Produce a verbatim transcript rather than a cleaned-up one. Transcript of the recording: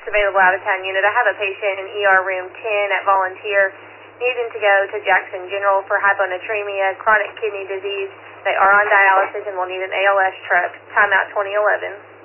available out-of-town unit. I have a patient in E R room ten at Volunteer needing to go to Jackson General for hyponatremia, chronic kidney disease. They are on dialysis and will need an A L S truck. Timeout twenty eleven.